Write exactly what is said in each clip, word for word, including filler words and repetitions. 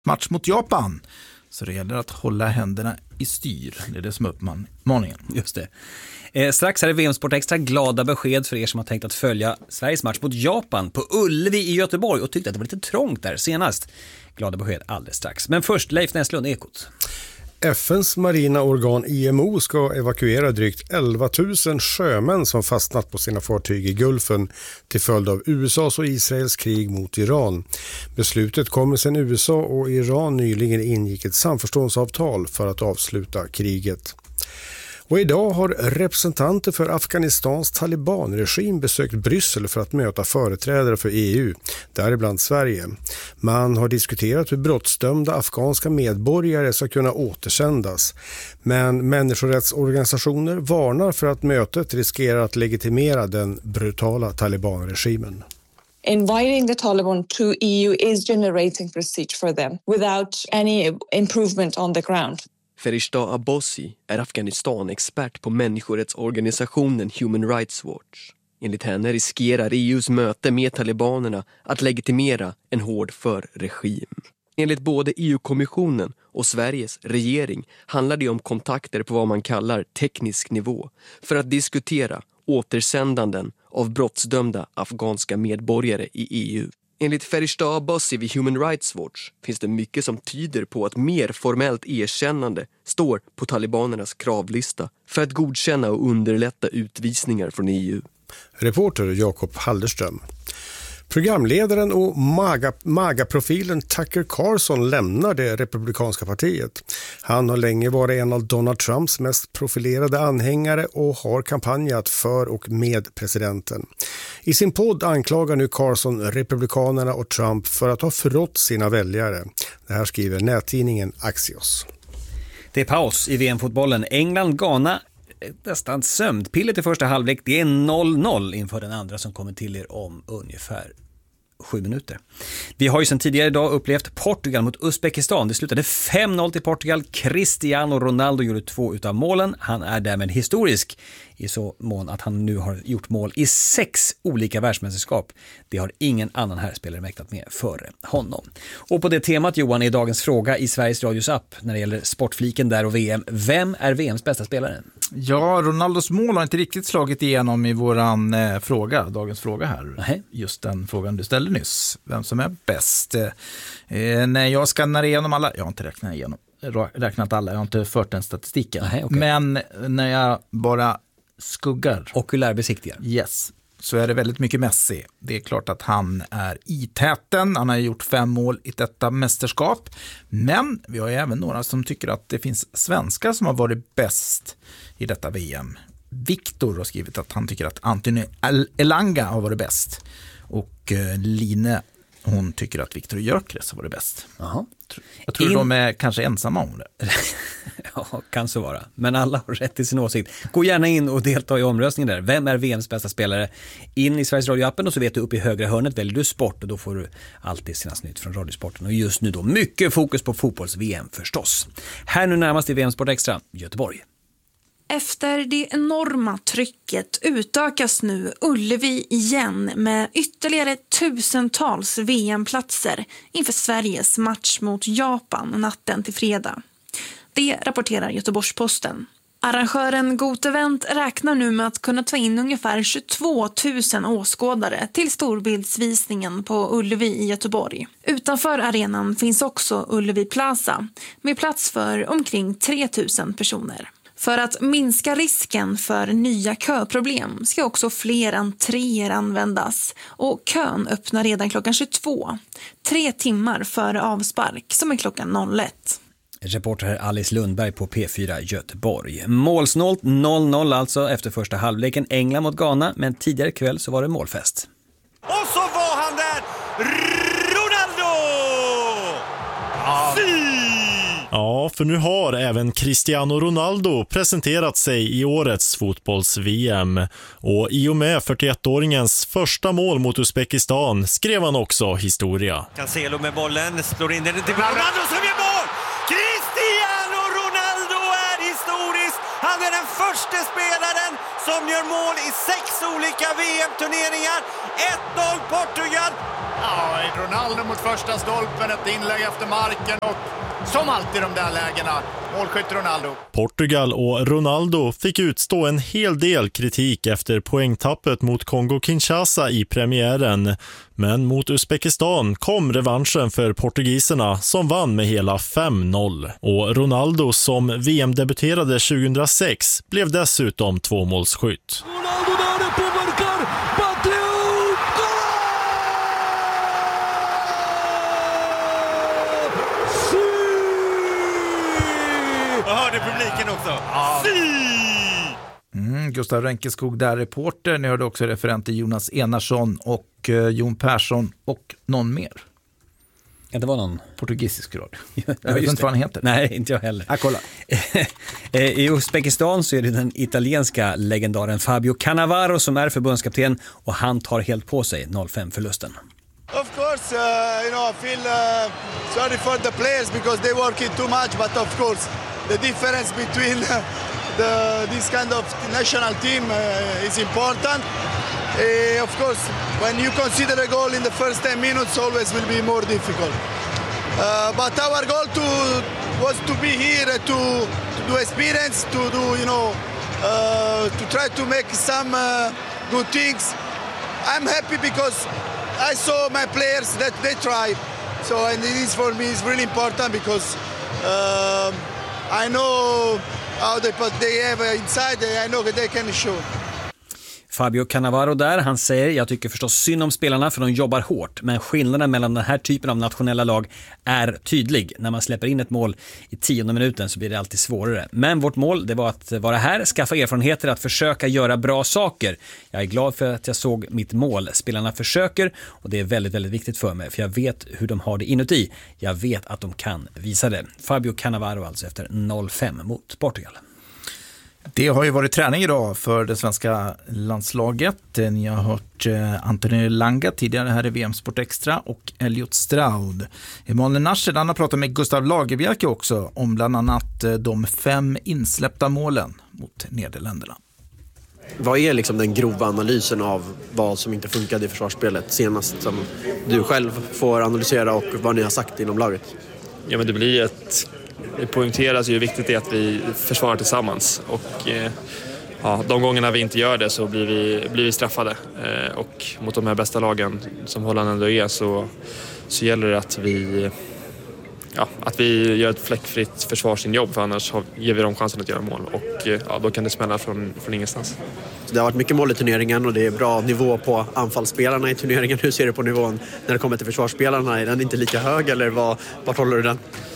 match mot Japan. Så det gäller att hålla händerna i styr. Det är det som är uppmaningen. Just det. Eh, strax här är V M Sport Extra glada besked för er som har tänkt att följa Sveriges match mot Japan på Ullevi i Göteborg och tyckte att det var lite trångt där senast. Glada besked alldeles strax. Men först Leif Näslund, Ekot. F N:s marina organ I M O ska evakuera drygt elva tusen sjömän som fastnat på sina fartyg i Gulfen till följd av U S A:s och Israels krig mot Iran. Beslutet kommer sedan U S A och Iran nyligen ingick ett samförståndsavtal för att avsluta kriget. Och idag har representanter för Afghanistans talibanregim besökt Bryssel för att möta företrädare för E U, däribland Sverige. Man har diskuterat hur brottsdömda afghanska medborgare ska kunna återsändas. Men människorättsorganisationer varnar för att mötet riskerar att legitimera den brutala talibanregimen. Inviting the Taliban to E U is generating prestige for them without any improvement on the ground. Ferishtah Abbasi är Afghanistan-expert på människorättsorganisationen Human Rights Watch. Enligt henne riskerar E U:s möte med talibanerna att legitimera en hård för-regim. Enligt både E U-kommissionen och Sveriges regering handlar det om kontakter på vad man kallar teknisk nivå för att diskutera återsändanden av brottsdömda afghanska medborgare i E U. Enligt Ferishtah Abbasi vid Human Rights Watch finns det mycket som tyder på att mer formellt erkännande står på talibanernas kravlista för att godkänna och underlätta utvisningar från E U. Reporter Jakob Halderström. Programledaren och maga, magaprofilen Tucker Carlson lämnar det republikanska partiet. Han har länge varit en av Donald Trumps mest profilerade anhängare och har kampanjat för och med presidenten. I sin podd anklagar nu Carlson republikanerna och Trump för att ha förrått sina väljare. Det här skriver nättidningen Axios. Det är paus i V M-fotbollen. England-Ghana, nästan sömnpillet i första halvlek. Det är noll noll inför den andra som kommer till er om ungefär sju minuter. Vi har ju sedan tidigare idag upplevt Portugal mot Uzbekistan. Det slutade fem noll till Portugal. Cristiano Ronaldo gjorde två utav målen. Han är därmed historisk i så mån att han nu har gjort mål i sex olika världsmästerskap. Det har ingen annan herrspelare mäktat med före honom. Och på det temat, Johan, är dagens fråga i Sveriges Radios app när det gäller sportfliken där och V M. Vem är V M:s bästa spelare? Ja, Ronaldos mål har inte riktigt slagit igenom i våran eh, fråga, dagens fråga här. Nej. Just den frågan du ställde nyss. Vem som är bäst. Eh, när jag skannar igenom alla, jag har inte räknat igenom, räknat alla, jag har inte fört den statistiken. Nej, okay. Men när jag bara skuggar. Okulärbesiktigar. Yes. Så är det väldigt mycket Messi. Det är klart att han är i täten. Han har gjort fem mål i detta mästerskap. Men vi har ju även några som tycker att det finns svenskar som har varit bäst i detta V M. Viktor har skrivit att han tycker att Anthony Elanga har varit bäst. Och Line, hon tycker att Viktor Gyökeres har varit bäst. Jaha. Jag tror In... de är kanske ensamma om det. Ja, kan så vara. Men alla har rätt i sin åsikt. Gå gärna in och delta i omröstningen där. Vem är V M:s bästa spelare? In i Sveriges Radio-appen och så vet du upp i högra hörnet väljer du sport och då får du alltid senaste nytt från Radiosporten. Och just nu då mycket fokus på fotbolls-V M förstås. Här nu närmast i V M Sport Extra, Göteborg. Efter det enorma trycket utökas nu Ullevi igen med ytterligare tusentals V M-platser inför Sveriges match mot Japan natten till fredag. Det rapporterar Göteborgs-Posten. Arrangören Gotevent räknar nu med att kunna ta in ungefär tjugotvå tusen åskådare till storbildsvisningen på Ullevi i Göteborg. Utanför arenan finns också Ullevi Plaza med plats för omkring tre tusen personer. För att minska risken för nya köproblem ska också fler entréer användas och kön öppnar redan klockan tjugotvå, tre timmar före avspark som är klockan noll ett. Reporter Alice Lundberg på P fyra Göteborg. Målsnålt noll noll alltså efter första halvleken, England mot Ghana, men tidigare kväll så var det målfest. Och så var han där, Ronaldo! Ja. Ja, för nu har även Cristiano Ronaldo presenterat sig i årets fotbolls-V M. Och i och med fyrtioettåringens första mål mot Uzbekistan skrev han också historia. Cancelo med bollen, slår in den till Ronaldo som gör mål! Cristiano Ronaldo är historisk! Han är den första spelaren som gör mål i sex olika V M-turneringar. ett noll Portugal. Ja, Ronaldo mot första stolpen, ett inlägg efter marken och som alltid de där lägena, målskytt Ronaldo. Portugal och Ronaldo fick utstå en hel del kritik efter poängtappet mot Kongo-Kinshasa i premiären. Men mot Uzbekistan kom revanschen för portugiserna som vann med hela fem noll. Och Ronaldo som V M-debuterade tjugohundrasex blev dessutom tvåmålsskytt. Ronaldo där uppe markar, Bateu, Jag hörde publiken också. Ja. Mm, Gustav Renkeskog där, reporter. Ni hörde också referenter Jonas Enarsson och uh, Jon Persson och någon mer. Ja, det var någon portugisisk radio. Ja, jag vet inte vad han heter. Nej, inte jag heller. Ja, kolla. I Uzbekistan så är det den italienska legendaren Fabio Cannavaro som är förbundskapten och han tar helt på sig noll fem-förlusten. Of course, uh, you know, I feel uh, sorry for the players because they working too much, but of course the difference between uh, the this kind of national team uh, is important. Uh, of course, when you consider a goal in the first ten minutes, always will be more difficult. Uh, but our goal to was to be here to to do experience, to do you know, uh, to try to make some uh, good things. I'm happy because I saw my players that they tried. So and it is for me is really important because uh, I know how they but they have inside. I know that they can show. Fabio Cannavaro där, han säger jag tycker förstås synd om spelarna för de jobbar hårt, men skillnaden mellan den här typen av nationella lag är tydlig. När man släpper in ett mål i tionde minuten så blir det alltid svårare. Men vårt mål, det var att vara här, skaffa erfarenheter, att försöka göra bra saker. Jag är glad för att jag såg mitt mål. Spelarna försöker och det är väldigt, väldigt viktigt för mig för jag vet hur de har det inuti. Jag vet att de kan visa det. Fabio Cannavaro alltså efter noll fem mot Portugal. Det har ju varit träning idag för det svenska landslaget. Ni har hört Anthony Langa tidigare här i V M Sport Extra och Elliot Stroud. Emanuel Nasser, han har pratat med Gustav Lagerbielke också om bland annat de fem insläppta målen mot Nederländerna. Vad är liksom den grova analysen av vad som inte funkade i försvarsspelet senast som du själv får analysera och vad ni har sagt inom laget? Ja, men det blir ett... Det poängteras ju hur viktigt det är att vi försvarar tillsammans och eh, ja, de gångerna vi inte gör det så blir vi, blir vi straffade eh, och mot de här bästa lagen som Holland ändå är så, så gäller det att vi, ja, att vi gör ett fläckfritt försvarsinjobb för annars har, ger vi dem chansen att göra mål och eh, ja, då kan det smälla från, från ingenstans. Det har varit mycket mål i turneringen och det är bra nivå på anfallsspelarna i turneringen. Hur ser du på nivån när det kommer till försvarsspelarna? Är den inte lika hög eller vad, vart håller du den?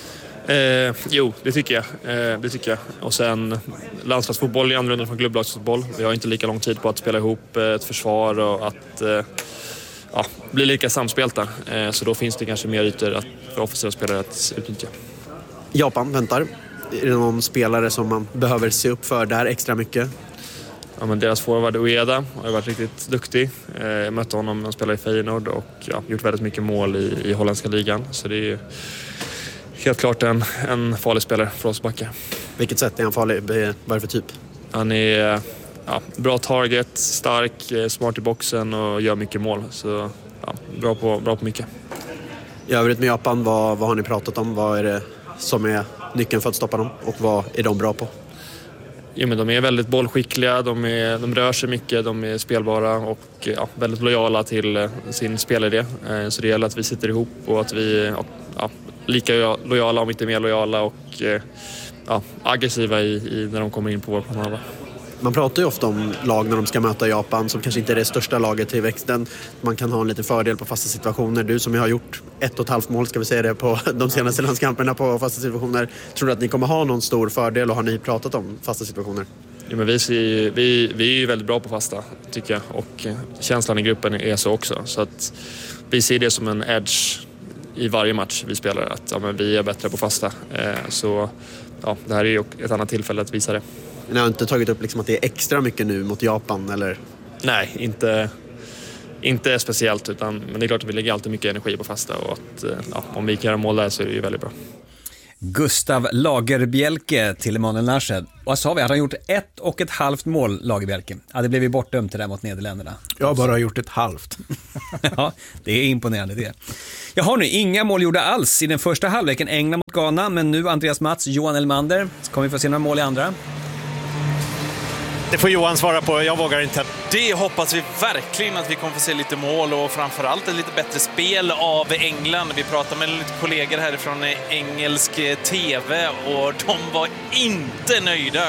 Eh, jo, det tycker jag. Eh, det tycker jag. Och sen landslagsfotboll är annorlunda från klubblagsfotboll. Vi har inte lika lång tid på att spela ihop ett försvar och att eh, ja, bli lika samspelta. Eh, så då finns det kanske mer ytor att, för offensiva spelare att utnyttja. Japan väntar. Är det någon spelare som man behöver se upp för där extra mycket? Ja, men deras forward Ueda har varit riktigt duktig. Eh, jag mötte honom när han spelade i Feyenoord och ja, gjort väldigt mycket mål i, i holländska ligan. Så det är helt klart en, en farlig spelare för oss backar. Vilket sätt är han farlig? Vad är det för typ? Han är ja, bra target, stark, smart i boxen och gör mycket mål. Så ja, bra, på, bra på mycket. I övrigt med Japan, vad, vad har ni pratat om? Vad är det som är nyckeln för att stoppa dem? Och vad är de bra på? Jo, men de är väldigt bollskickliga, de, är, de rör sig mycket, de är spelbara och ja, väldigt lojala till sin spelidé. Så det gäller att vi sitter ihop och att vi ja, lika lojala om inte mer lojala och ja, aggressiva i, i när de kommer in på vår plan. Man pratar ju ofta om lag när de ska möta Japan som kanske inte är det största laget i växten. Man kan ha en liten fördel på fasta situationer. Du som har gjort ett och ett halvt mål, ska vi säga det, på de senaste landskamperna på fasta situationer. Tror du att ni kommer ha någon stor fördel och har ni pratat om fasta situationer? Ja, men vi, ser, vi, vi är ju väldigt bra på fasta, tycker jag. Och känslan i gruppen är så också. Så att vi ser det som en edge i varje match vi spelar. Att ja, men vi är bättre på fasta. Eh, så ja, det här är ju ett annat tillfälle att visa det. Ni har inte tagit upp liksom att det är extra mycket nu mot Japan, eller? Nej, inte, inte speciellt. Utan, men det är klart att vi lägger alltid mycket energi på fasta. Och att, ja, om vi kan göra mål där så är det ju väldigt bra. Gustav Lagerbielke till Emanuel Nasser. Vad sa vi? Hade han gjort ett och ett halvt mål, Lagerbielke? Ja, det blev ju bortdömt det där mot Nederländerna. Jag har bara gjort ett halvt. Ja, det är imponerande det. Jag har nu inga mål gjorda alls i den första halvleken, England mot Ghana, men nu Andreas Mats, Johan Elmander. Kommer vi få se några mål i andra? Det får Johan svara på, jag vågar inte. Det hoppas vi verkligen att vi kommer få se lite mål och framförallt ett lite bättre spel av England. Vi pratade med lite kollegor härifrån engelsk tv och de var inte nöjda.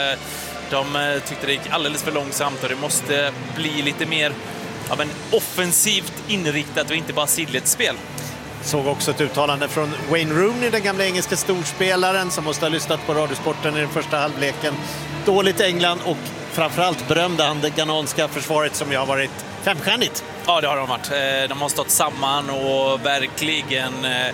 De tyckte det gick alldeles för långsamt och det måste bli lite mer av en offensivt inriktat och inte bara sidligt spel. Såg också ett uttalande från Wayne Rooney, den gamla engelska storspelaren som måste ha lyssnat på Radiosporten i den första halvleken. Dåligt England och framförallt berömde han det ghananska försvaret som ju har varit femstjärnigt. Ja, det har de varit. De har stått samman och verkligen...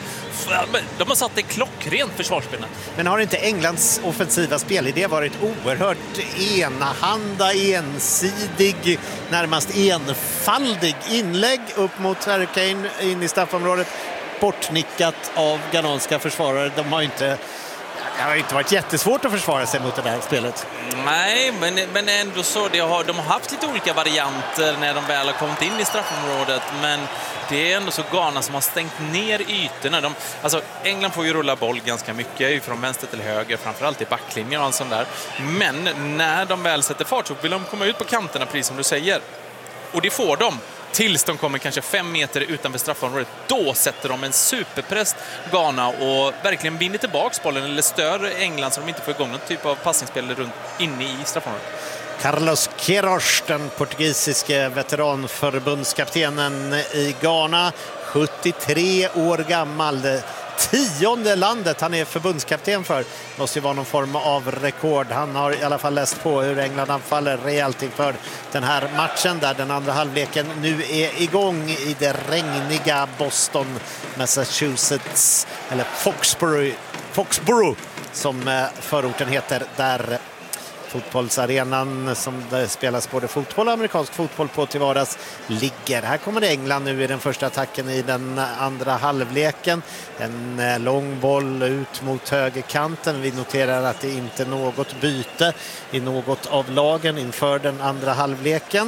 De har satt det klockrent försvarsspel. Men har inte Englands offensiva spelidé varit oerhört enahanda, ensidig, närmast enfaldig? Inlägg upp mot Harry Kane in i straffområdet, bortnickat av ghananska försvarare. De har ju inte... Det har inte varit jättesvårt att försvara sig mot det här spelet. Nej, men, men ändå så. Det har, de har haft lite olika varianter när de väl har kommit in i straffområdet. Men det är ändå så Ghana som har stängt ner ytorna. De, alltså, England får ju rulla boll ganska mycket från vänster till höger, framförallt i backlinjen och allt sånt där. Men när de väl sätter fart så vill de komma ut på kanterna, precis som du säger. Och det får de. Tills de kommer kanske fem meter utanför straffområdet. Då sätter de en superpress Ghana och verkligen vinner tillbaka bollen eller stör England så de inte får igång någon typ av passningsspel runt inne i straffområdet. Carlos Queiroz, den portugisiske veteranförbundskaptenen i Ghana, sjuttiotre år gammal. Tionde landet han är förbundskapten för. Måste ju vara någon form av rekord. Han har i alla fall läst på hur England anfaller rejält inför den här matchen där den andra halvleken nu är igång i det regniga Boston, Massachusetts, eller Foxborough, Foxborough som förorten heter, där fotbollsarenan som det spelas både fotboll och amerikansk fotboll på till vardags ligger. Här kommer det England nu i den första attacken i den andra halvleken. En lång boll ut mot högerkanten. Vi noterar att det inte är något byte i något av lagen inför den andra halvleken.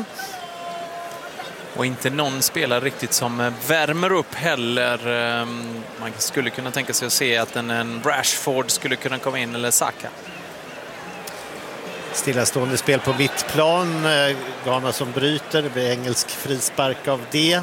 Och inte någon spelare riktigt som värmer upp heller. Man skulle kunna tänka sig att se att en, en Rashford skulle kunna komma in, eller Saka. Stillastående spel på mittplan. Ghana som bryter. Det blir engelsk frispark av det.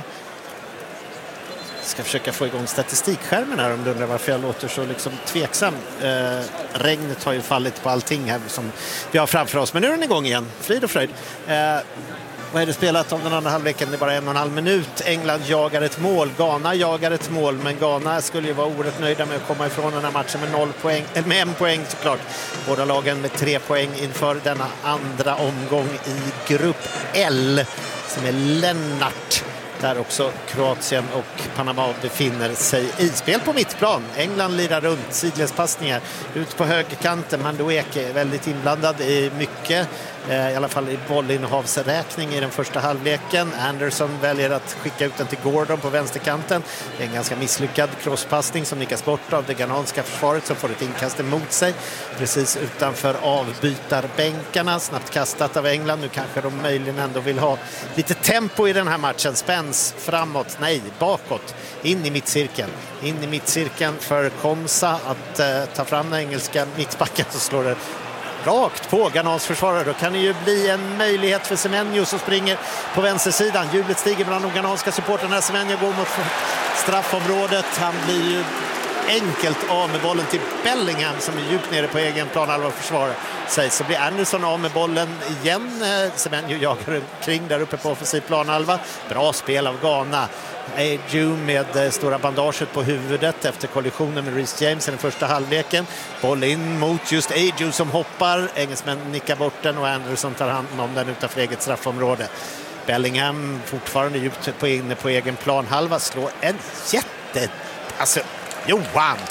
Ska försöka få igång statistikskärmen här om du undrar varför jag låter så liksom tveksam. Eh, regnet har ju fallit på allting här som vi har framför oss. Men nu är den igång igen. Frid och fröjd. Eh, vad är det spelat om den andra halvleken? Det är bara en och en halv minut. England jagar ett mål. Ghana jagar ett mål. Men Ghana skulle ju vara oerhört nöjda med att komma ifrån den här matchen med noll poäng. Eller med en poäng såklart. Båda lagen med tre poäng inför denna andra omgång i grupp L. Som är Lennart. Där också Kroatien och Panama befinner sig i. Spel på mittplan. England lirar runt. Sidledspassningar. Ut på högerkanten. Mandueke är väldigt inblandad i mycket. I alla fall i bollinnehavsräkning i den första halvleken. Anderson väljer att skicka ut den till Gordon på vänsterkanten. Det är en ganska misslyckad crosspassning som nickas bort av det ghananska försvaret som får ett inkast emot sig. Precis utanför avbytarbänkarna. Snabbt kastat av England. Nu kanske de möjligen ändå vill ha lite tempo i den här matchen. Spänns framåt. Nej, bakåt. In i mittcirkeln. In i mittcirkeln för Komsa att uh, ta fram den engelska mittbacken så slår det rakt på Ghanans försvarare. Då kan det ju bli en möjlighet för Semenyo som springer på vänstersidan. Jublet stiger bland de ghananska supporterna. Semenyo går mot straffområdet. Han blir ju enkelt av med bollen till Bellingham som är djupt nere på egen plan halva försvaret. Så blir Anderson av med bollen igen. Semenyo jagar kring där uppe på offensiv planhalva. Bra spel av Ghana. Ayew med stora bandaget på huvudet efter kollisionen med Reece James i den första halvleken. Boll in mot just Ayew som hoppar. Engelsmän nickar bort den och Anderson tar hand om den utanför eget straffområde. Bellingham fortfarande djupt på inne på egen planhalva slår en jätte... Alltså, Johan!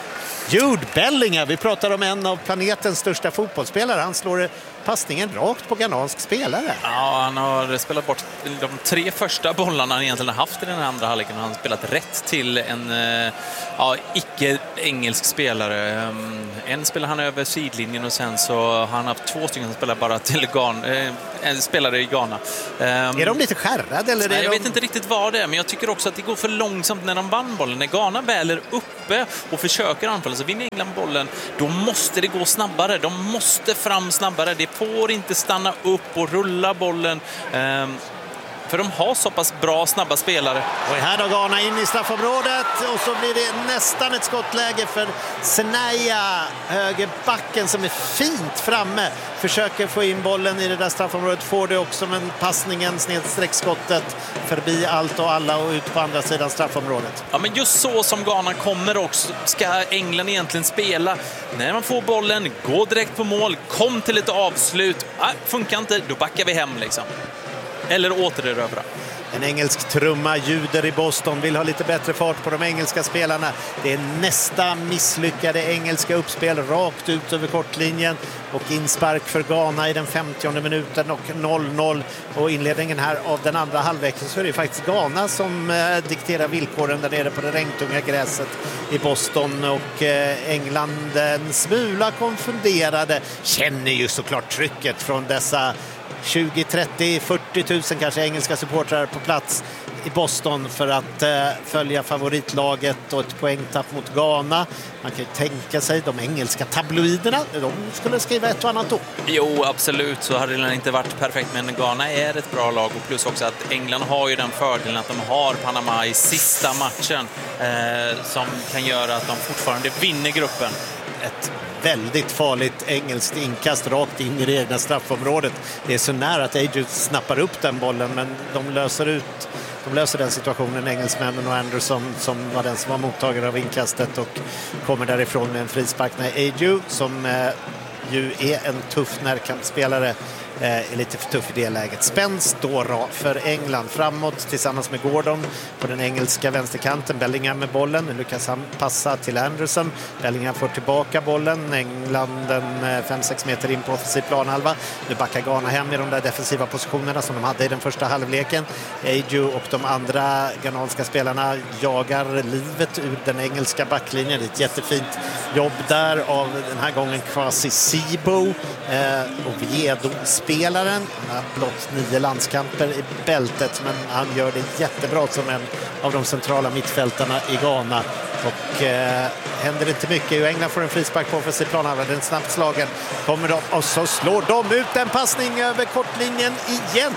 Jude Bellingham, vi pratar om en av planetens största fotbollsspelare. Han slår passningen rakt på ghanansk spelare. Ja, han har spelat bort de tre första bollarna han egentligen har haft i den andra halvleken. Han har spelat rätt till en ja, icke-engelsk spelare. En spelar han över sidlinjen och sen så har han haft två stycken som spelar bara till Ghana, äh, spelare i Ghana. Är de lite skärrade? Eller Nej, är jag de... vet inte riktigt vad det är, men jag tycker också att det går för långsamt när de vann bollen. När Ghana väl är uppe och försöker anfalla så vinner England bollen, då måste det gå snabbare. De måste fram snabbare. Det får inte stanna upp och rulla bollen. Ehm, för de har så pass bra, snabba spelare. Och här då Ghana in i straffområdet och så blir det nästan ett skottläge för Senaya, högerbacken som är fint framme. Försöker få in bollen i det där straffområdet, får det också, men passningen snedsträckskottet förbi allt och alla och ut på andra sidan straffområdet. Ja, men just så som Ghana kommer också ska England egentligen spela. När man får bollen, gå direkt på mål, kom till ett avslut. Nej, funkar inte, då backar vi hem liksom. Eller återerövra. En engelsk trumma ljuder i Boston, vill ha lite bättre fart på de engelska spelarna. Det är nästa misslyckade engelska uppspel rakt ut över kortlinjen och inspark för Ghana i den femtionde minuten och noll noll. Och inledningen här av den andra halvleken så är det faktiskt Ghana som eh, dikterar villkoren där nere på det regntunga gräset i Boston, och eh, England en smula konfunderade, känner ju såklart trycket från dessa tjugo, trettio, fyrtio tusen kanske engelska supportrar på plats i Boston för att eh, följa favoritlaget och ett poängtapp mot Ghana. Man kan ju tänka sig de engelska tabloiderna, de skulle skriva ett och annat ord. Jo, absolut, så hade det inte varit perfekt, men Ghana är ett bra lag, och plus också att England har ju den fördelen att de har Panama i sista matchen eh, som kan göra att de fortfarande vinner gruppen. Ett väldigt farligt engelskt inkast rakt in i det egna straffområdet. Det är så nära att Agew snappar upp den bollen, men de löser ut de löser den situationen, engelsmännen, och Anderson som var den som var mottagare av inkastet och kommer därifrån med en frispark när Agew, som eh, ju är en tuff närkampsspelare, är lite för tuff i det läget. Spänst då för England framåt tillsammans med Gordon på den engelska vänsterkanten. Bellingham med bollen. Nu lyckas han passa till Anderson. Bellingham får tillbaka bollen. England en fem sex meter in på offensiv planhalva. Nu backar Ghana hem i de där defensiva positionerna som de hade i den första halvleken. Agew och de andra ghananska spelarna jagar livet ur den engelska backlinjen. Det är ett jättefint jobb där av den här gången Kwasi Sibo eh, och Viedo spelaren. Han har blott nio landskamper i bältet, men han gör det jättebra som en av de centrala mittfältarna i Ghana. Och eh, händer inte mycket. Och England får en frispark på offensiv planhalva. Den snabbt slagen kommer de, och så slår de ut en passning över kortlinjen igen.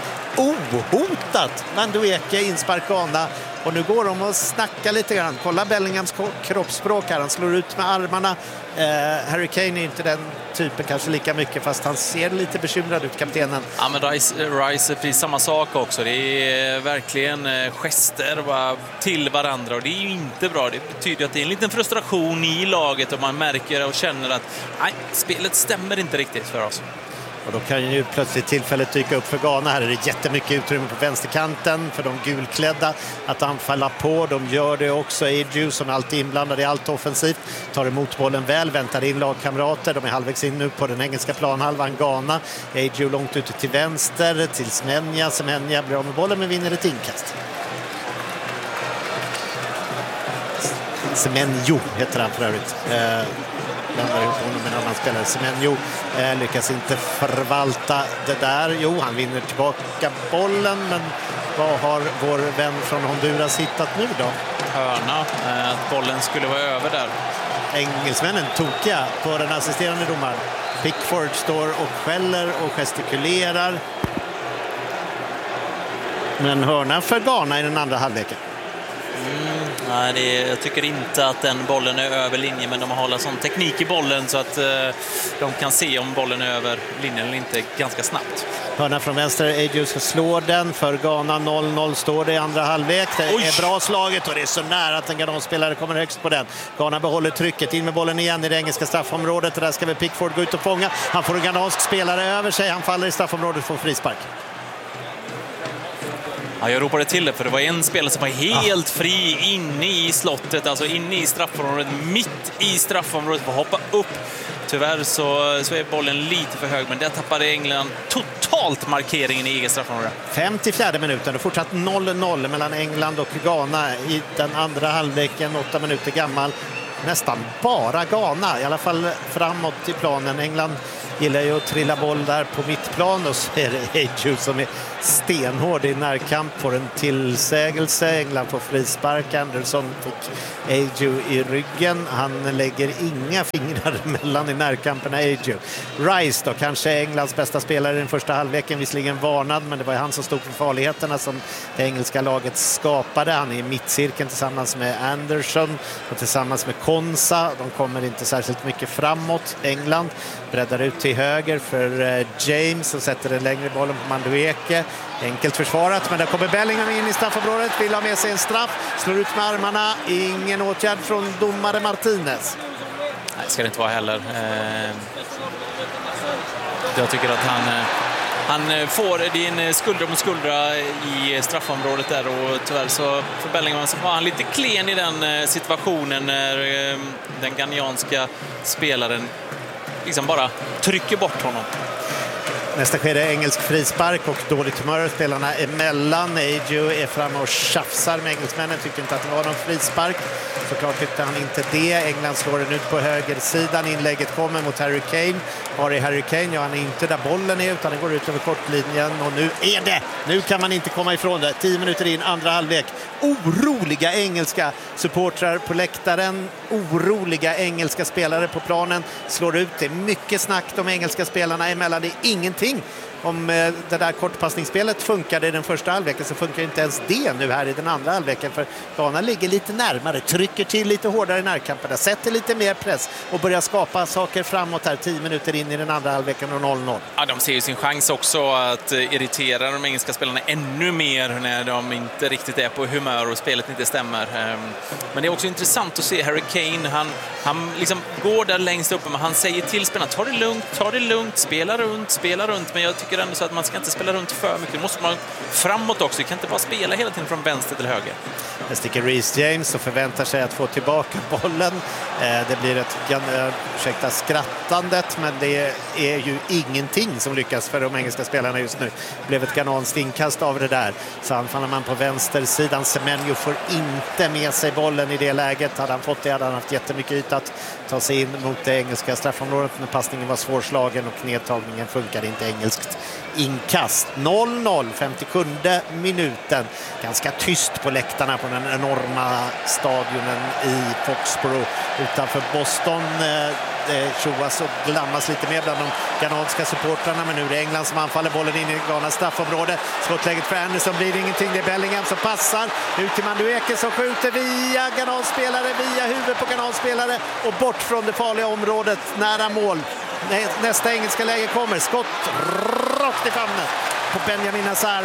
Ohotat! Mandueke inspark Ghana. Och nu går de och snackar lite grann. Kolla Bellinghams kroppsspråk här. Han slår ut med armarna. Eh, Harry Kane är inte den typen kanske lika mycket, fast han ser lite bekymrad ut, kaptenen. Ja, men Rice, Rice är precis samma sak också. Det är verkligen gester till varandra, och det är ju inte bra. Det betyder att det är en liten frustration i laget och man märker och känner att nej, spelet stämmer inte riktigt för oss. Och då kan ju plötsligt tillfället dyka upp för Ghana. Här är det jättemycket utrymme på vänsterkanten för de gulklädda att anfalla på. De gör det också. Agew, som alltid inblandad i allt offensivt, tar emot bollen väl, väntar in lagkamrater. De är halvvägs in nu på den engelska planhalvan. Ghana, Agew långt ute till vänster till Semenya. Semenya blir av med bollen men vinner ett inkast. Semenyo heter han för övrigt. Eh, blandar ihop honom med en annan spelare. Semenyo eh, lyckas inte förvalta det där. Jo, han vinner tillbaka bollen, men vad har vår vän från Honduras hittat nu då? Hörna, eh, att bollen skulle vara över där. Engelsmännen tokiga på den assisterande domaren. Pickford står och skäller och gestikulerar. Men hörna för Ghana i den andra halvleken. Mm, nej, det är, jag tycker inte att den bollen är över linjen, men de har hållit sån teknik i bollen så att eh, de kan se om bollen är över linjen eller inte ganska snabbt. Hörna från vänster, Agew ska slå den för Ghana. noll noll står det i andra halvlek. Det Oj. är bra slaget och det är så nära att en Ghana-spelare kommer högst på den. Ghana behåller trycket, in med bollen igen i det engelska straffområdet. Där ska väl Pickford gå ut och fånga. Han får en ghanansk spelare över sig. Han faller i straffområdet och får frispark. Ja, jag ropade till det för det var en spelare som var helt ah. fri inne i slottet, alltså inne i straffområdet, mitt i straffområdet, för att hoppa upp. Tyvärr så, så är bollen lite för hög, men där tappade England totalt markeringen i eget straffområde. femtiofjärde minuten och fortsatt noll noll mellan England och Ghana i den andra halvleken, åtta minuter gammal. Nästan bara Ghana, i alla fall framåt i planen. England gillar ju att trilla boll där på mittplan och så är det Ayew som är stenhård i närkamp, får en tillsägelse. England får frispark. Anderson fick Ayew i ryggen. Han lägger inga fingrar mellan i närkampen av Ayew. Rice då, kanske Englands bästa spelare i den första halvleken, visserligen varnad, men det var han som stod för farligheterna som det engelska laget skapade. Han är i mittcirkeln tillsammans med Anderson och tillsammans med Konsa. De kommer inte särskilt mycket framåt. England breddar ut till höger för James och sätter den längre bollen på Madueke. Enkelt försvarat, men där kommer Bellingham in i straffområdet, vill ha med sig en straff, slår ut med armarna, ingen åtgärd från domare Martinez. Nej, ska det inte vara heller. Jag tycker att han han får det en skuldra mot skuldra i straffområdet där, och tyvärr så för Bellingham så var han lite klen i den situationen när den ghanianska spelaren liksom bara trycker bort honom. Nästa sker det engelsk frispark och dåligt humör spelarna emellan. Ayew är framme och tjafsar med engelsmännen, tyckte inte att det var någon frispark. Såklart tyckte han inte det. England slår den ut på högersidan. Inlägget kommer mot Harry Kane. Var är Harry Kane? Ja, han är inte där bollen är, utan den går ut över kortlinjen. Och nu är det! Nu kan man inte komma ifrån det. Tio minuter in, andra halvlek. Oroliga engelska supportrar på läktaren. Oroliga engelska spelare på planen. Slår ut det. Mycket snack de engelska spelarna emellan. Det är ingenting. Om eh, det där kortpassningsspelet funkade i den första halvleken, så funkar inte ens det nu här i den andra halvleken, för Ghana ligger lite närmare, trycker till lite hårdare i närkamperna, sätter lite mer press och börjar skapa saker framåt här tio minuter in i den andra halvleken och noll noll. Ja, de ser ju sin chans också att irritera de engelska spelarna ännu mer när de inte riktigt är på humör och spelet inte stämmer. Men det är också intressant att se Harry Kane, han, han liksom går där längst uppe, men han säger till spelarna, ta det lugnt, ta det lugnt, spela runt, spela runt, men jag tycker ändå så att man ska inte spela runt för mycket. Det måste man framåt också. Du kan inte bara spela hela tiden från vänster till höger. Det sticker Reece James och förväntar sig att få tillbaka bollen. Det blir ett ursäkta skrattandet, men det är ju ingenting som lyckas för de engelska spelarna just nu. Det blev ett gananskt inkast av det där. Så anfaller man på vänstersidan. Semenyo får inte med sig bollen i det läget. Hade han fått det hade han haft jättemycket yta att ta sig in mot det engelska straffområdet, men passningen var svårslagen och nedtagningen funkade inte. Engelskt inkast. noll noll, femtiosjunde minuten. Ganska tyst på läktarna på den enorma stadionen i Foxborough utanför Boston. Det tjoas och glammas lite mer bland de ghananska supportrarna, men nu är det England som anfaller bollen in i Ghanas straffområde. Skottläget för Anderson blir ingenting. Det är Bellingham som passar ut till Madueke som skjuter via Ghananspelare, via huvudet på Ghananspelare och bort från det farliga området nära mål. Nästa engelska läge kommer. Skott rakt i famnen på Benjamin Hazard,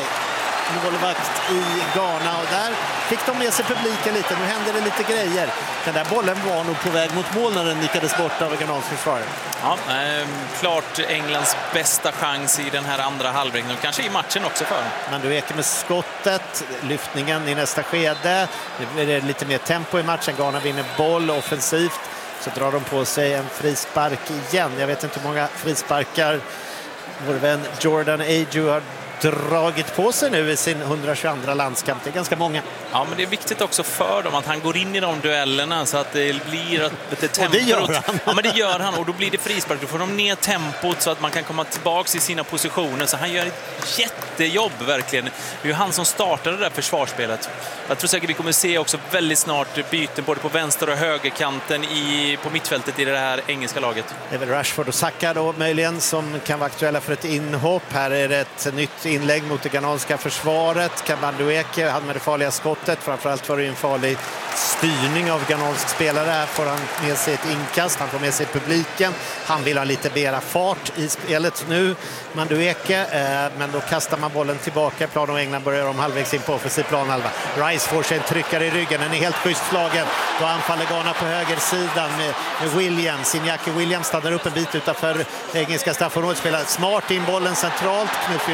målvakt i Ghana, och där fick de med sig publiken lite. Nu händer det lite grejer. Den där bollen var nog på väg mot mål när den nickades bort av Ghanans försvarare. Ja, eh, klart Englands bästa chans i den här andra halvleken och kanske i matchen också för. Men du ekar med skottet, lyftningen i nästa skede. Nu är det lite mer tempo i matchen. Ghana vinner boll offensivt. Så drar de på sig en frispark igen. Jag vet inte hur många frisparkar vår vän Jordan Ayew har dragit på sig nu i sin hundratjugoandra landskamp. Det är ganska många. Ja, men det är viktigt också för dem att han går in i de duellerna så att det blir ett tempo. Och det gör han. Ja, men det gör han, och då blir det frispark. Då får de ner tempot så att man kan komma tillbaka i sina positioner. Så han gör ett jättejobb verkligen. Det är ju han som startade det där försvarsspelet. Jag tror säkert vi kommer se också väldigt snart byten både på vänster- och högerkanten i, på mittfältet i det här engelska laget. Det är väl Rashford och Saka då möjligen som kan vara aktuella för ett inhopp. Här är det ett nytt inlägg mot det ghananska försvaret. Madueke hade med det farliga skottet. Framförallt var det en farlig styrning av ghanansk spelare. Här får han med sig ett inkast. Han får med sig publiken. Han vill ha lite mera fart i spelet nu, Madueke. Eh, men då kastar man bollen tillbaka. Plan och England börjar om halvvägs in på offensiv planhalva. Rice får sig en tryckare i ryggen. Den är helt schysst slagen. Då anfaller Ghana på högersidan med, med Williams. Iñaki Williams stannar upp en bit utanför engelska straffområdet. Spelar smart in bollen centralt. Knuff i ryggen på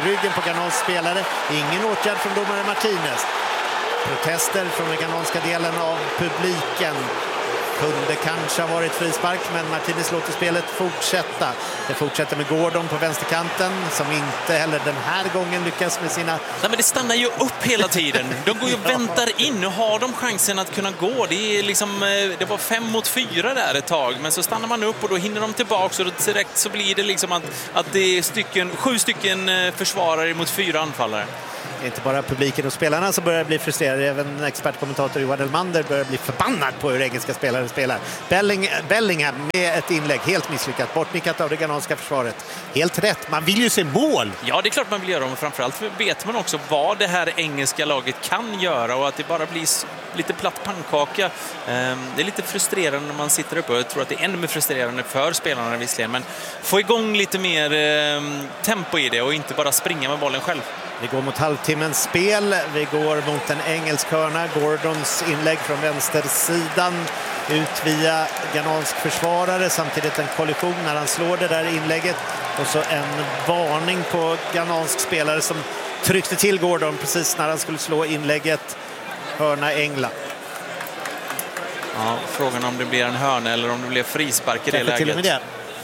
Ghanas spelare. Ingen åtgärd från domare Martinez. Protester från den ghananska delen av publiken. Kunde kanske ha varit frispark, men Martinez låter spelet fortsätta. Det fortsätter med Gordon på vänsterkanten som inte heller den här gången lyckas med sina... Nej, men det stannar ju upp hela tiden. De går ju och väntar in. Nu har de chansen att kunna gå. Det, är liksom, det var fem mot fyra där ett tag, men så stannar man upp och då hinner de tillbaka och direkt så blir det liksom att, att det är stycken, sju stycken försvarare mot fyra anfallare. Inte bara publiken och spelarna som börjar bli frustrerade. Även expertkommentator Johan Elmander börjar bli förbannad på hur engelska spelare spelar. Belling, Bellingham med ett inlägg helt misslyckat. Bortnickat av det ghananska försvaret. Helt rätt. Man vill ju se mål. Ja, det är klart man vill göra. Men framförallt vet man också vad det här engelska laget kan göra. Och att det bara blir lite platt pannkaka. Det är lite frustrerande när man sitter uppe. Jag tror att det är ännu mer frustrerande för spelarna visserligen. Men få igång lite mer tempo i det och inte bara springa med bollen själv. Vi går mot halvtimmens spel. Vi går mot en engelsk hörna. Gordons inlägg från vänstersidan ut via ghanansk försvarare. Samtidigt en kollision när han slår det där inlägget. Och så en varning på ghanansk spelare som tryckte till Gordon precis när han skulle slå inlägget. Hörna England. Ja, frågan om det blir en hörna eller om det blir frispark i det läget. Till och med det.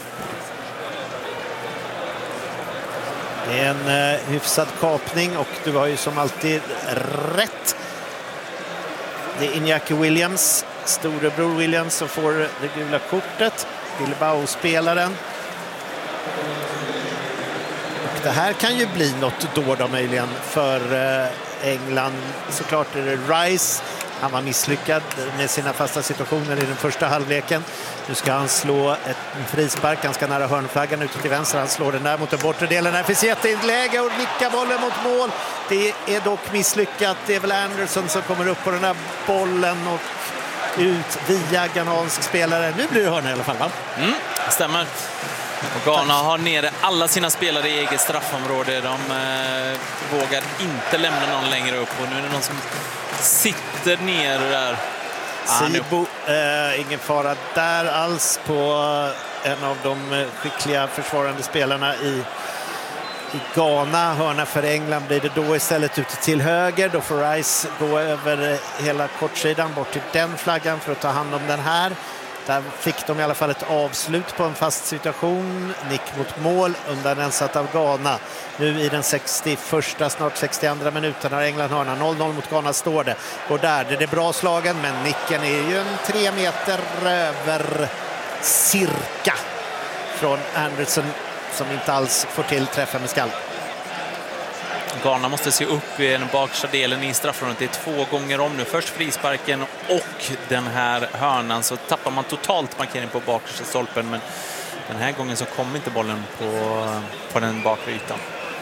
Det är en eh, hyfsad kapning och du har ju som alltid rätt. Det är Iñaki Williams, storebror Williams, som får det gula kortet. Bilbao-spelaren. Och det här kan ju bli något då då möjligen för eh, England. Såklart är det Rice. Han var misslyckad med sina fasta situationer i den första halvleken. Nu ska han slå ett frispark ganska nära hörnflaggan ute till vänster. Han slår den där mot den bortre delen. Här finns jätteläge och nickar bollen mot mål. Det är dock misslyckat. Det är väl Anderson som kommer upp på den här bollen och ut via ghanansk spelare. Nu blir det hörna i alla fall, va? Mm, stämmer. Och Ghana har nere alla sina spelare i eget straffområde. De eh, vågar inte lämna någon längre upp. Och nu är det någon som sitter ner där. Sibo, eh, ingen fara där alls på en av de skickliga försvarande spelarna i, i Ghana. Hörna för England blir det då istället ute till höger. Då får Rice gå över hela kortsidan bort till den flaggan för att ta hand om den här. Där fick de i alla fall ett avslut på en fast situation. Nick mot mål, undanrensat av Ghana. Nu i den sextioförsta, snart sextioandra minuten har England hörna. noll noll mot Ghana står det. Går där, det är bra slagen, men nicken är ju en tre meter över cirka från Anderson som inte alls får till träffen med skall. Ghana måste se upp i den baksta delen i straffområdet. Det är två gånger om nu. Först frisparken och den här hörnan, så tappar man totalt markering på bakersta stolpen. Men den här gången så kom inte bollen på, på den bakre ytan.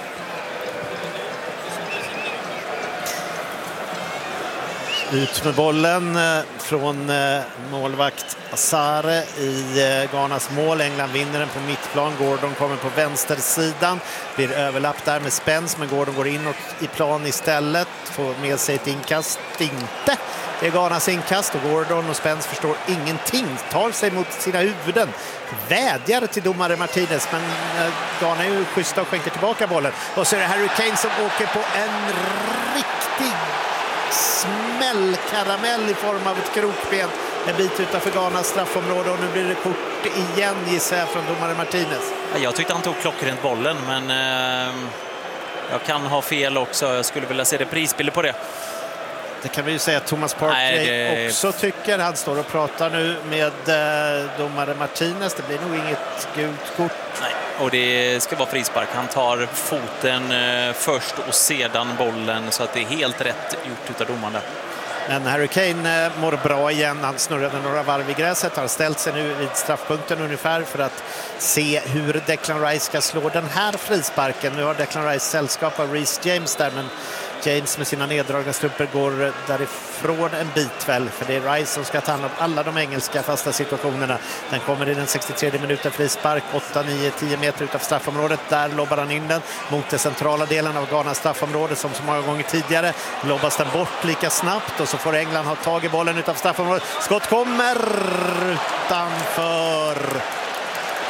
Ut med bollen från målvakt Asare i Ghanas mål. England vinner den på mittplan. Gordon kommer på vänstersidan. Blir överlapp där med Spence, men Gordon går inåt i plan istället. Får med sig ett inkast. Inte. Det är Ghanas inkast och Gordon och Spence förstår ingenting. Tar sig mot sina huvuden. Vädjar till domare Martinez, men Ghana är ju schyssta och skänker tillbaka bollen. Och så är det Harry Kane som åker på en riktig smällkaramell i form av ett krokben en bit utanför Ghanas straffområde, och nu blir det kort igen, gissar jag, från domare Martinez. Jag tyckte han tog klockrent bollen, men eh, jag kan ha fel också. Jag skulle vilja se det prisbilder på det. Det kan vi ju säga att Thomas Partey det... också tycker. Han står och pratar nu med eh, domare Martinez. Det blir nog inget gult kort. Nej, och det ska vara frispark. Han tar foten eh, först och sedan bollen, så att det är helt rätt gjort utav domaren där. Men Harry Kane eh, mår bra igen. Han snurrade några varv i gräset. Har ställt sig nu vid straffpunkten ungefär för att se hur Declan Rice ska slå den här frisparken. Nu har Declan Rice sällskap av Reece James där, men James med sina neddragna strumpor går därifrån en bit väl, för det är Rice som ska ta hand om alla de engelska fasta situationerna. Den kommer i den sextiotredje minuten, frispark åtta, nio, tio meter utanför straffområdet. Där lobbar han in den mot den centrala delen av Ghanas straffområde som så många gånger tidigare. Lobbas den bort lika snabbt och så får England ha tag i bollen utanför straffområdet. Skott kommer utanför.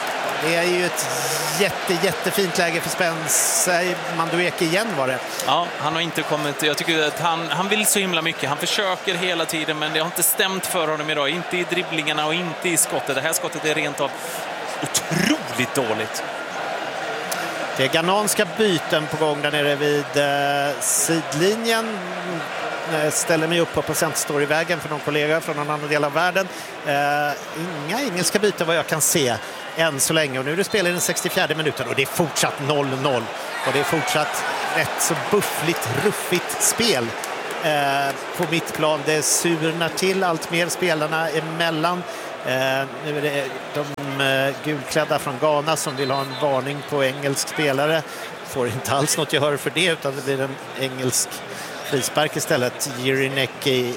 Det är ju ett jätte, jättefint läge för Spencer Madueke igen var det. Ja, han har inte kommit... Jag tycker att han, han vill så himla mycket. Han försöker hela tiden, men det har inte stämt för honom idag. Inte i dribblingarna och inte i skottet. Det här skottet är rent av otroligt dåligt. Det är ghananska byten på gång där nere vid eh, sidlinjen. Jag ställer mig upp på cent, står i vägen för någon kollega från någon annan del av världen. Eh, inga engelska byten vad jag kan se än så länge. Och nu är det spelar i den sextiofjärde minuten och det är fortsatt noll noll. Och det är fortsatt rätt så buffligt, ruffigt spel eh, på mittplan. Det surnar till allt mer spelarna emellan. Eh, nu är det de eh, gulklädda från Ghana som vill ha en varning på engelsk spelare. Får inte alls något gehör för det, utan det blir en engelsk frispark istället. Jirineki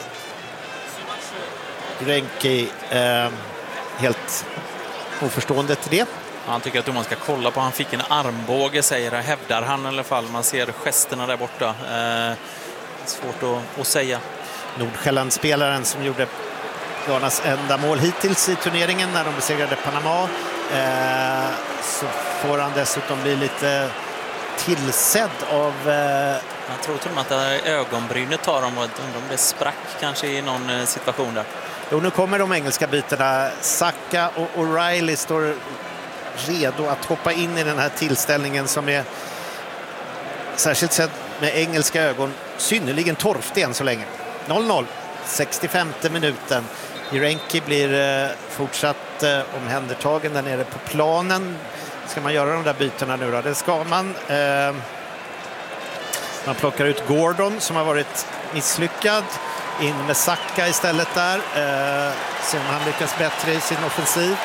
Renki eh, helt oförstående till det. Han tycker att domaren ska kolla på. Han fick en armbåge, säger det. Hävdar han i alla fall. Man ser gesterna där borta. Eh, svårt att, att säga. Nordsjälland-spelaren som gjorde Ghanas enda mål hittills i turneringen när de besegrade Panama. Eh, så får han dessutom bli lite tillsedd av... Eh... Jag tror till och med att ögonbrynet tar dem och undrar om det sprack kanske i någon situation där. Jo, nu kommer de engelska bytena. Saka och O'Reilly står redo att hoppa in i den här tillställningen som är särskilt sett med engelska ögon synnerligen torftig än så länge. noll noll, sextiofemte minuten. Jirenki blir eh, fortsatt eh, omhändertagen där nere på planen. Ska man göra de där bytena nu då? Det ska man. Eh, man plockar ut Gordon som har varit misslyckad. In med Saka istället där. Eh, ser om han lyckas bättre i sin offensiv.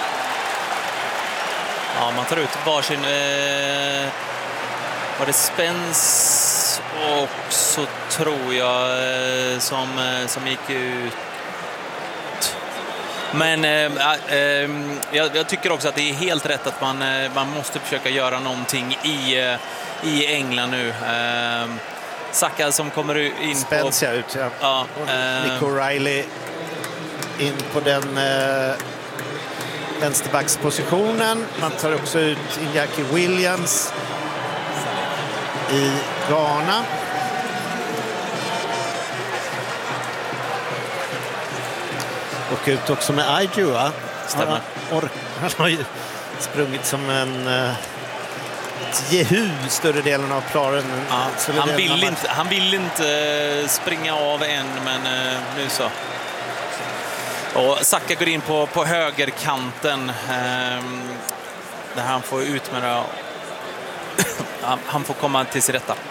Ja, man tar ut varsin... Eh, var det Spence och så tror jag eh, som, eh, som gick ut. Men eh, eh, jag, jag tycker också att det är helt rätt att man, eh, man måste försöka göra någonting i, eh, i England nu. Eh, Saka som kommer in Spence på... ut, ja. ja eh, Nick O'Reilly in på den eh, vänsterbackspositionen. Man tar också ut Iñaki Williams i Ghana. Och ut också med Aidua. Stämmer. Han, han har ju sprungit som en uh, jehu större delen av planen. Ja, han, vill inte, han vill inte springa av än, men uh, nu så. Och Saka går in på, på högerkanten. Um, där han får ut med det. han, han får komma till sig rätta.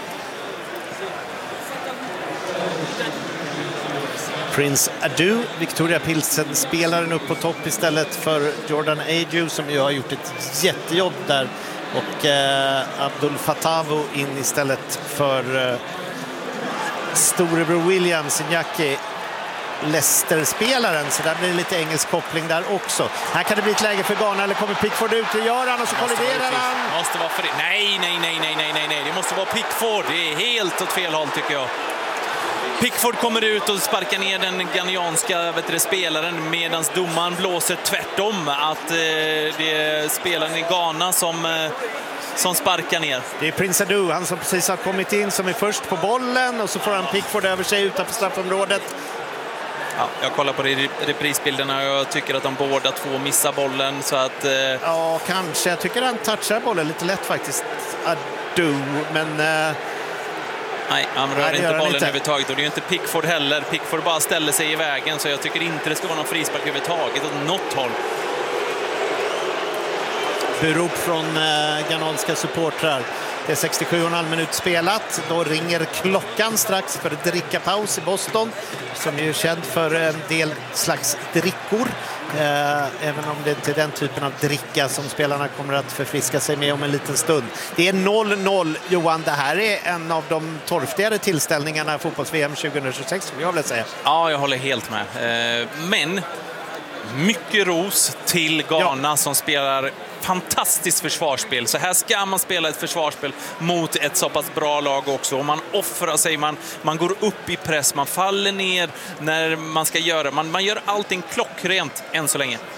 Prince Adu, Victoria Pilsen, spelaren upp på topp istället för Jordan Ayew som ju har gjort ett jättejobb där. Och eh, Abdul Fatawu in istället för eh, storebror Williams, Iñaki, Leicester-spelaren. Så där blir det lite engelsk koppling där också. Här kan det bli ett läge för Ghana, eller kommer Pickford ut, det gör han och så kolliderar han. Måste vara för... Nej, nej, nej, nej, nej, nej, nej. Det måste vara Pickford. Det är helt åt fel håll tycker jag. Pickford kommer ut och sparkar ner den ghanianska vet du, spelaren medan domaren blåser tvärtom att eh, det är spelaren i Ghana som, eh, som sparkar ner. Det är Prince Adu, han som precis har kommit in som är först på bollen och så får han Pickford över sig utanför straffområdet. Ja, jag kollar på reprisbilderna och jag tycker att de båda två missar bollen så att... Eh... Ja, kanske. Jag tycker han touchar bollen lite lätt faktiskt, Adu, men... Eh... Nej, han rör Nej, inte bollen överhuvudtaget och det är ju inte Pickford heller. Pickford bara ställer sig i vägen så jag tycker inte det ska vara någon frispark överhuvudtaget åt något håll. Burop från eh, ghananska supportrar. Det är sextiosju och en halv minut spelat. Då ringer klockan strax för drickapaus i Boston som är ju känd för en del slags drickor. Eh, även om det inte är den typen av dricka som spelarna kommer att förfriska sig med om en liten stund. Det är noll noll, Johan. Det här är en av de torftigare tillställningarna i fotbolls-V M tjugohundratjugosex, som jag vill säga. Ja, jag håller helt med. Eh, men mycket ros till Ghana ja. som spelar fantastiskt försvarsspel. Så här ska man spela ett försvarsspel mot ett så pass bra lag också. Och man offrar sig, man, man går upp i press, man faller ner när man ska göra. Man, man gör allting klockrent än så länge.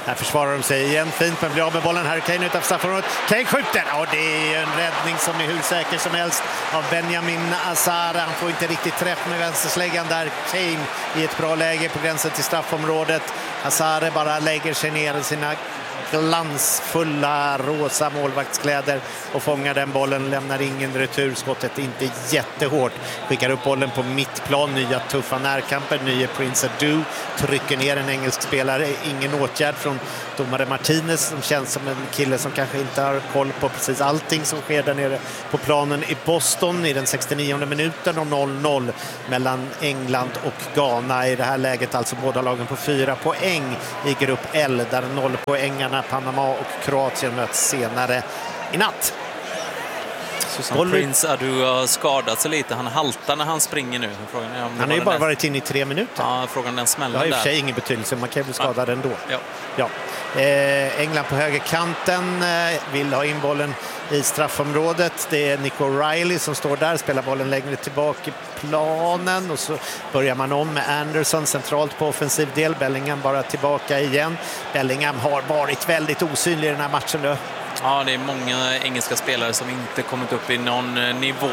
Här försvarar de sig igen fint, men blir av med bollen. Harry Kane utanför straffområdet. Kane skjuter! Ja, det är en räddning som är hur säker som helst av Benjamin Azara. Han får inte riktigt träff med vänstersläggan där. Kane i ett bra läge på gränsen till straffområdet. Azara bara lägger sig ner i sina glansfulla rosa målvaktskläder och fångar den bollen, lämnar ingen retur. Skottet inte jättehårt. Skickar upp bollen på mittplan, nya tuffa närkamper, nya Prince Adu trycker ner en engelsk spelare. Ingen åtgärd från domare Martinez som känns som en kille som kanske inte har koll på precis allting som sker där nere på planen i Boston i den sextionionde minuten och noll noll mellan England och Ghana. I det här läget alltså båda lagen på fyra poäng i grupp L, där nollpoängarna Panama och Kroatien möts senare i natt. Susan Prince Adu har skadat sig lite. Han haltar när han springer nu. Frågan är om han har ju bara den... varit inne i tre minuter. Ja, frågan den smällen där. Det har i och för sig ingen betydelse. Man kan ju bli skadad ja. ändå. Ja. Ja. Eh, England på högerkanten eh, vill ha in bollen i straffområdet. Det är Nick O'Reilly som står där, spelar bollen längre tillbaka i planen och så börjar man om med Anderson centralt på offensiv del. Bellingham bara tillbaka igen. Bellingham har varit väldigt osynlig i den här matchen nu. Ja, det är många engelska spelare som inte kommit upp i någon nivå.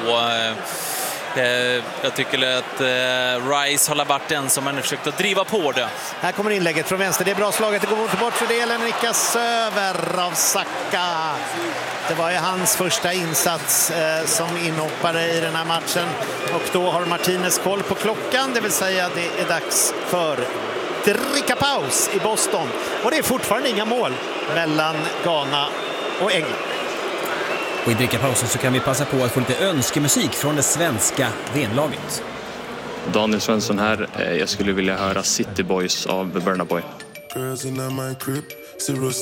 Jag tycker att Rice har varit den som har försökt att driva på det. Här kommer inlägget från vänster. Det är bra slaget. Det går mot bort för delen. Nickas över av Saka. Det var ju hans första insats eh, som inhoppare i den här matchen. Och då har Martinez koll på klockan. Det vill säga det är dags för drickapaus i Boston. Och det är fortfarande inga mål mellan Ghana och England. Och i drickapausen så kan vi passa på att få lite önskemusik från det svenska V M-laget. Daniel Svensson här. Jag skulle vilja höra City Boys av Burna Boy.